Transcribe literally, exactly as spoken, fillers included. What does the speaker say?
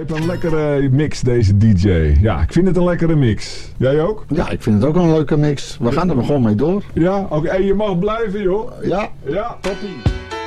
heeft een lekkere mix, deze D J. Ja, ik vind het een lekkere mix. Jij ook? Ja, ik vind het ook wel een leuke mix. We gaan er gewoon mee door. Ja, oké. Okay. Hey, je mag blijven, joh. Ja. Ja. Toppie.